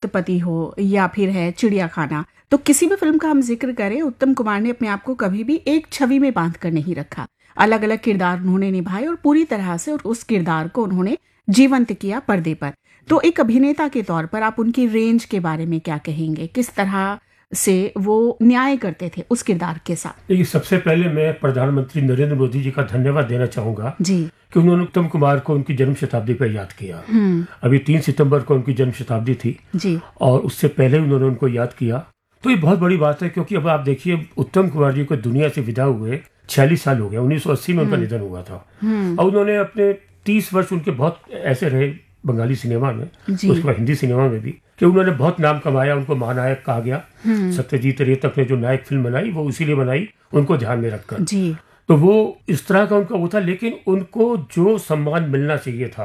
राष्ट्रपति हो या फिर है चिड़िया खाना, तो किसी भी फिल्म का हम जिक्र करें, उत्तम कुमार ने अपने आप को कभी भी एक छवि में बांध कर नहीं रखा। अलग अलग किरदार उन्होंने निभाए और पूरी तरह से उस किरदार को उन्होंने जीवंत किया पर्दे पर। तो एक अभिनेता के तौर पर आप उनकी रेंज के बारे में क्या कहेंगे? किस तरह से वो न्याय करते थे उस किरदार के साथ? देखिए, सबसे पहले मैं प्रधानमंत्री नरेंद्र मोदी जी का धन्यवाद देना चाहूंगा जी कि उन्होंने उत्तम कुमार को उनकी जन्म शताब्दी पर याद किया। अभी 3 सितंबर को उनकी जन्म शताब्दी थी जी, और उससे पहले उन्होंने उनको याद किया। तो ये बहुत बड़ी बात है, क्योंकि अब आप देखिए उत्तम कुमार जी को दुनिया से विदा हुए 46 साल हो गया। 1980 में उनका निधन हुआ था और उन्होंने अपने 30 वर्ष उनके बहुत ऐसे रहे बंगाली सिनेमा में, उसके बाद हिंदी सिनेमा में भी, कि उन्होंने बहुत नाम कमाया। उनको महानायक कहा गया। सत्यजीत रे तक ने जो नायक फिल्म बनाई वो इसीलिए बनाई उनको ध्यान में रखकर जी। तो वो इस तरह का उनका वो था। लेकिन उनको जो सम्मान मिलना चाहिए था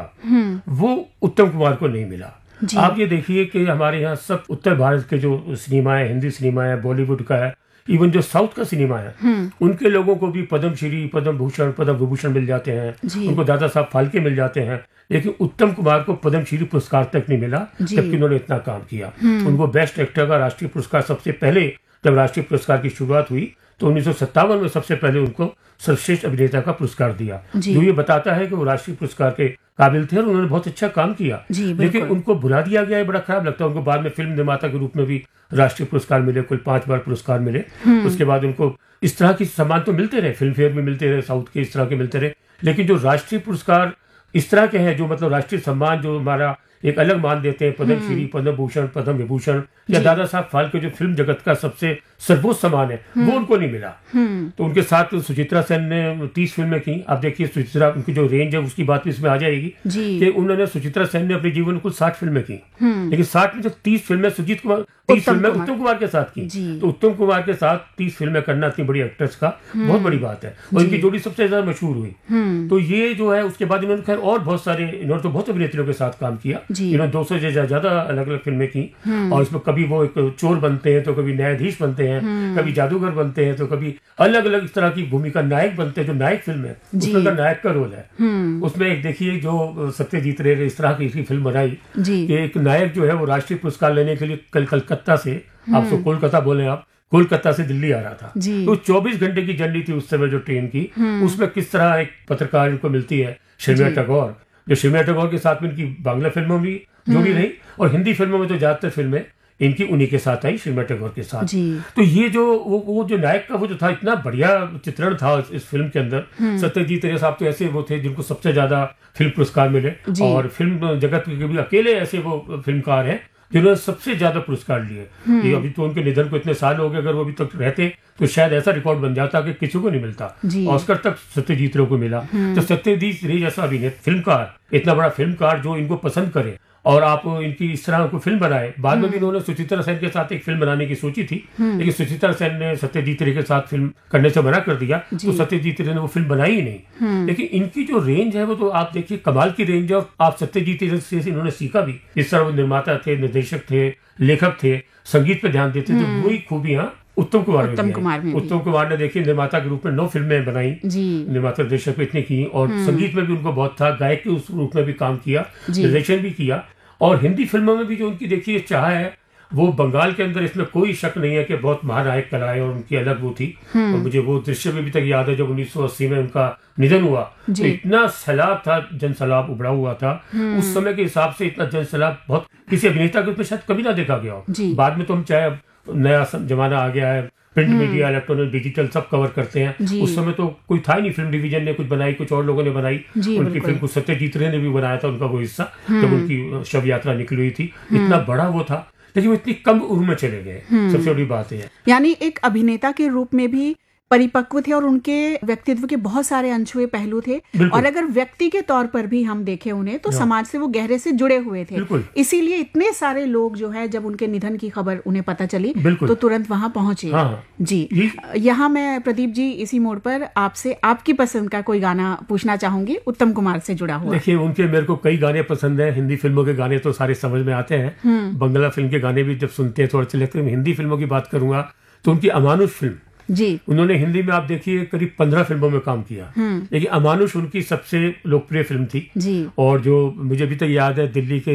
वो उत्तम कुमार को नहीं मिला। आप ये देखिए कि हमारे यहाँ सब उत्तर भारत के जो सिनेमा है, हिंदी सिनेमा है, बॉलीवुड का है, इवन जो साउथ का सिनेमा है, उनके लोगों को भी पद्मश्री, पद्म भूषण, पद्म विभूषण मिल जाते हैं, उनको दादा साहब फाल्के मिल जाते हैं। लेकिन उत्तम कुमार को पद्मश्री पुरस्कार तक नहीं मिला, जबकि उन्होंने इतना काम किया। उनको बेस्ट एक्टर का राष्ट्रीय पुरस्कार सबसे पहले, जब राष्ट्रीय पुरस्कार की शुरुआत हुई तो 1957 में सबसे पहले उनको सर्वश्रेष्ठ अभिनेता का पुरस्कार दिया, जो ये बताता है कि वो राष्ट्रीय पुरस्कार के काबिल थे और उन्होंने बहुत अच्छा काम किया। लेकिन उनको बुला दिया गया है, बड़ा खराब लगता है। उनको बाद में फिल्म निर्माता के रूप में भी राष्ट्रीय पुरस्कार मिले, कुल 5 बार पुरस्कार मिले। उसके बाद उनको इस तरह के सम्मान तो मिलते रहे, फिल्म फेयर में मिलते रहे, साउथ के इस तरह के मिलते रहे। लेकिन जो राष्ट्रीय पुरस्कार इस तरह के हैं, जो मतलब राष्ट्रीय सम्मान जो हमारा एक अलग मान देते हैं, पद्मश्री, पद्म भूषण, पद्म विभूषण या दादा साहब फाल्के जो फिल्म जगत का सबसे सर्वोच्च सम्मान है, वो उनको नहीं मिला। तो उनके साथ सुचित्रा सेन ने 30 फिल्में की। आप देखिए सुचित्रा, उनकी जो रेंज है उसकी बात भी इसमें आ जाएगी कि उन्होंने, सुचित्रा सेन ने अपने जीवन में कुल 60 फिल्में की, लेकिन 60 में से 30 फिल्में सुजीत कुमार, 30 फिल्में उत्तम कुमार के साथ की। तो उत्तम कुमार के साथ 30 फिल्में करना इतनी बड़ी एक्ट्रेस का बहुत बड़ी बात है, और इनकी जोड़ी सबसे ज्यादा मशहूर हुई। तो ये जो है, उसके बाद इन्होंने खैर और बहुत सारे, इन्होंने तो बहुत अभिनेत्रियों के साथ काम किया। इन्होंने 200 से ज्यादा अलग अलग फिल्में की, और इसमें कभी वो एक चोर बनते हैं, तो कभी न्यायाधीश बनते हैं, कभी जादूगर बनते हैं, तो कभी अलग अलग इस तरह की भूमिका, नायक बनते हैं। जो नायक फिल्म है उसमें उनका नायक का रोल है। उसमें एक देखिए जो सत्यजीत रे ने इस तरह की फिल्म बनाई कि एक नायक जो है वो राष्ट्रीय पुरस्कार लेने के लिए कलकत्ता से, आप तो कोलकाता बोले, आप कोलकाता से दिल्ली आ रहा था। तो 24 घंटे की जर्नी थी उस समय जो ट्रेन की। उसमें किस तरह एक पत्रकार इनको मिलती है, शर्मिला टैगोर, जो शर्मिला टैगोर के साथ में इनकी बांग्ला फिल्मों में जोड़ी रही, और हिंदी फिल्मों में तो ज्यादातर फिल्में इनकी उन्हीं के साथ आई, शर्मिला टैगोर के साथ। तो ये जो वो जो नायक का वो जो था, इतना बढ़िया चित्रण था इस फिल्म के अंदर। सत्यजीत रे साहब तो ऐसे वो थे जिनको सबसे ज्यादा फिल्म पुरस्कार मिले, और फिल्म जगत के भी अकेले ऐसे वो फिल्मकार हैं जिन्होंने सबसे ज्यादा पुरस्कार लिए। अभी तो उनके निधन को इतने साल हो गए, अगर वो अभी तक रहते तो शायद ऐसा रिकॉर्ड बन जाता कि किसी को नहीं मिलता। ऑस्कर तक सत्यजीत रे को मिला। तो सत्यजीत रे जैसा अभिनेता, फिल्मकार, इतना बड़ा फिल्मकार जो इनको पसंद करे और आप इनकी इस तरह को फिल्म बनाए। बाद में भी इन्होंने सुचित्रा सेन के साथ एक फिल्म बनाने की सोची थी, लेकिन सुचित्रा सेन ने सत्यजीत रे के साथ फिल्म करने से मना कर दिया, तो सत्यजीत रे ने वो फिल्म बनाई ही नहीं। लेकिन इनकी जो रेंज है वो तो आप देखिए कमाल की रेंज है, और आप सत्यजीत रे से इन्होंने सीखा भी। इस तरह वो निर्माता थे, निर्देशक थे, लेखक थे, संगीत पे ध्यान देते थे। वही खूबियां उत्तम कुमार में। उत्तम कुमार ने देखिए निर्माता के रूप में 9 फिल्में बनाई, निर्माता निर्देशक इतनी की, और संगीत में भी उनको बहुत था, गायक के उस रूप में भी काम किया, निर्देशन भी किया। और हिंदी फिल्मों में भी जो उनकी देखिए चाह है, वो बंगाल के अंदर, इसमें कोई शक नहीं है कि बहुत महानायक कलाएं और उनकी अलग वो थी। और मुझे वो दृश्य भी अभी तक याद है जब 1980 में उनका निधन हुआ, तो इतना सैलाब था, जन सैलाब उभरा हुआ था उस समय के हिसाब से। इतना जन सैलाब बहुत किसी अभिनेता के उसमें शायद कभी ना देखा गया हो। बाद में तो हम चाहे नया जमाना आ गया है, प्रिंट मीडिया, इलेक्ट्रॉनिक, डिजिटल सब कवर करते हैं। उस समय तो कोई था ही नहीं। फिल्म डिवीजन ने कुछ बनाई, कुछ और लोगों ने बनाई। उनकी फिल्म को सत्यजीत रे ने भी बनाया था, उनका वो हिस्सा, जब उनकी शव यात्रा निकली हुई थी। इतना बड़ा वो था, लेकिन वो इतनी कम उम्र में चले गए। सबसे बड़ी बात है, यानी एक अभिनेता के रूप में भी परिपक्व थे, और उनके व्यक्तित्व के बहुत सारे अनछुए पहलू थे। और अगर व्यक्ति के तौर पर भी हम देखें उन्हें, तो समाज से वो गहरे से जुड़े हुए थे। इसीलिए इतने सारे लोग जो है, जब उनके निधन की खबर उन्हें पता चली तो तुरंत वहां पहुंचे। जी, यहाँ मैं प्रदीप जी इसी मोड़ पर आपसे आपकी पसंद का कोई गाना पूछना चाहूंगी, उत्तम कुमार से जुड़ा हुआ। देखिए, उनके मेरे को कई गाने पसंद है। हिंदी फिल्मों के गाने तो सारे समझ में आते हैं, बंगला फिल्म के गाने भी जब सुनते हैं तो अच्छे लगते हैं। हिंदी फिल्मों की बात करूंगा तो उनकी अमानुष फिल्म, उन्होंने हिंदी में आप देखिए करीब 15 फिल्मों में काम किया, लेकिन अमानुष उनकी सबसे लोकप्रिय फिल्म थी। और जो मुझे अभी तक याद है, दिल्ली के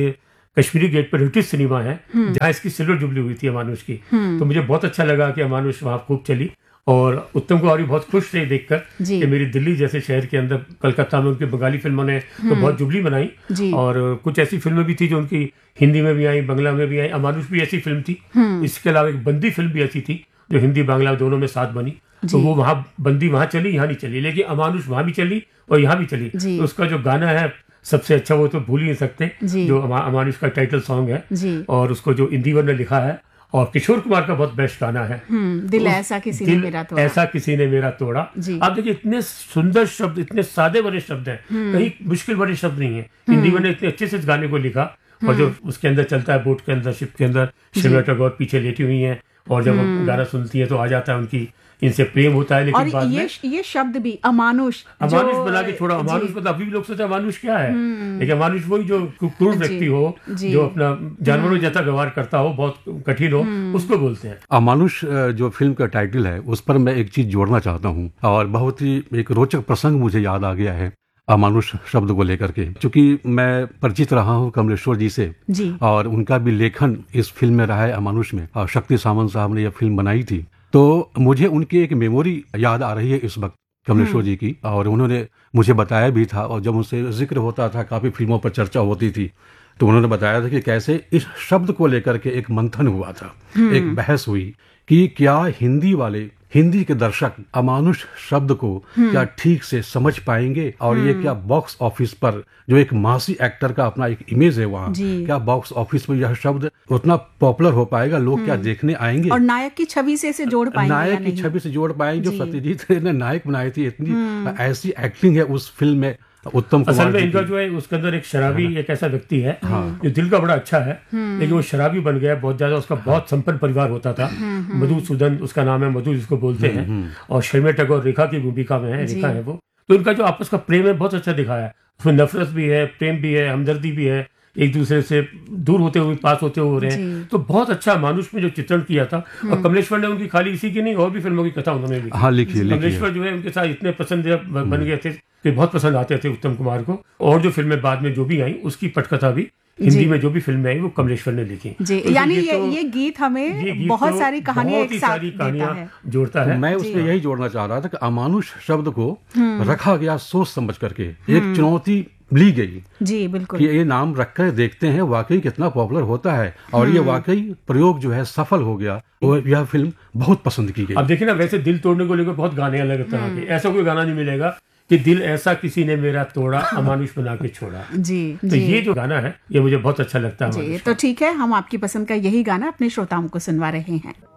कश्मीरी गेट पर ब्रिटिश सिनेमा है जहाँ इसकी सिल्वर जुबली हुई थी अमानुष की। तो मुझे बहुत अच्छा लगा कि अमानुष वहाँ खूब चली और उत्तम कुमार भी बहुत खुश थे देखकर कि मेरी दिल्ली जैसे शहर के अंदर, कलकत्ता में उनकी बंगाली फिल्मों ने तो बहुत जुबली बनाई और कुछ ऐसी फिल्में भी थी जो उनकी हिंदी में भी आई, बांग्ला में भी आई। अमानुष भी ऐसी फिल्म थी। इसके अलावा एक बंदी फिल्म भी ऐसी थी जो हिंदी बांग्ला दोनों में साथ बनी। तो वो वहाँ बंदी वहाँ चली, यहाँ नहीं चली, लेकिन अमानुष वहाँ भी चली और यहाँ भी चली। तो उसका जो गाना है सबसे अच्छा वो तो भूल ही नहीं सकते, जो अमानुष का टाइटल सॉन्ग है और उसको जो इंदिवर ने लिखा है और किशोर कुमार का बहुत बेस्ट गाना है दिल ऐसा किसी ने मेरा तोड़ा। ऐसा किसी ने मेरा तोड़ा। आप देखिए इतने सुंदर शब्द, इतने सादे बड़े शब्द हैं, कहीं मुश्किल बड़े शब्द नहीं है। इंदिवर ने इतने अच्छे से इस गाने को लिखा और जो उसके अंदर चलता है, बोट के अंदर, शिप के अंदर शर्मिला टैगोर पीछे लेटी हुई हैं और जब वो गाना सुनती है तो आ जाता है उनकी इनसे प्रेम होता है। लेकिन बाद में ये शब्द भी अमानुष बना के छोड़ा। अमानुष मतलब अभी भी लोग सोचते हैं अमानुष क्या है, लेकिन अमानुष वही जो क्रूर व्यक्ति हो, जो अपना जानवरों जैसा व्यवहार करता हो, बहुत कठिन हो, उसको बोलते हैं अमानुष। जो फिल्म का टाइटल है उस पर मैं एक चीज जोड़ना चाहता हूँ और बहुत ही एक रोचक प्रसंग मुझे याद आ गया है अमानुष शब्द को लेकर के, क्योंकि मैं परिचित रहा हूँ कमलेश्वर जी से और उनका भी लेखन इस फिल्म में रहा है अमानुष में, और शक्ति सामंत साहब ने यह फिल्म बनाई थी। तो मुझे उनकी एक मेमोरी याद आ रही है इस वक्त कमलेश्वर जी की, और उन्होंने मुझे बताया भी था और जब उनसे जिक्र होता था, काफी फिल्मों पर चर्चा होती थी, तो उन्होंने बताया था कि कैसे इस शब्द को लेकर के एक मंथन हुआ था, एक बहस हुई कि क्या हिंदी के दर्शक अमानुष शब्द को क्या ठीक से समझ पाएंगे और ये क्या बॉक्स ऑफिस पर जो एक मासी एक्टर का अपना एक इमेज है वहाँ, क्या बॉक्स ऑफिस पर यह शब्द उतना पॉपुलर हो पाएगा, लोग क्या देखने आएंगे और नायक की छवि से इसे जोड़ पाएंगे, नायक की छवि से जोड़ पाएंगे। जो सत्यजीत रे ने नायक बनाई थी, इतनी ऐसी एक्टिंग है उस फिल्म में उत्तम कुमार। असल में इनका जो है उसके अंदर एक शराबी एक ऐसा व्यक्ति है जो दिल का बड़ा अच्छा है, लेकिन वो शराबी बन गया बहुत ज्यादा। उसका बहुत संपन्न परिवार होता था, मधुसूदन उसका नाम है, मधु जिसको बोलते हैं, और शर्मिला टैगोर रेखा की भूमिका में है, रेखा है वो। तो उनका जो आपस का प्रेम है बहुत अच्छा दिखाया है, उसमें नफरत भी है, प्रेम भी है, हमदर्दी भी है, एक दूसरे से दूर होते हुए पास होते हो रहे हैं। तो बहुत अच्छा मानुष में जो चित्रण किया था। और कमलेश्वर ने उनकी खाली इसी की नहीं और भी फिल्मों की कथा उन्होंने लिखी। कमलेश्वर जो है उनके साथ इतने पसंद बन गए थे कि बहुत पसंद आते थे उत्तम कुमार को। और जो फिल्में बाद में जो भी आई उसकी पटकथा भी हिंदी में जो भी फिल्में आई वो कमलेश्वर ने लिखी। तो यानी ये गीत हमें बहुत सारी कहानियां एक साथ देता है, जोड़ता है। मैं उसमें यही जोड़ना चाह रहा था कि अमानुष शब्द को रखा गया सोच समझ करके, एक चुनौती ली गई जी बिल्कुल कि ये नाम रखकर देखते हैं वाकई कितना पॉपुलर होता है, और ये वाकई प्रयोग जो है सफल हो गया और यह फिल्म बहुत पसंद की गई। अब देखिए ना, वैसे दिल तोड़ने को लेकर बहुत गाने अलग तरह के, ऐसा कोई गाना नहीं मिलेगा कि दिल ऐसा किसी ने मेरा तोड़ा, अमानुष बना के छोड़ा। तो ये जो गाना है ये मुझे बहुत अच्छा लगता है। तो ठीक है, हम आपकी पसंद का यही गाना अपने श्रोताओं को सुनवा रहे हैं।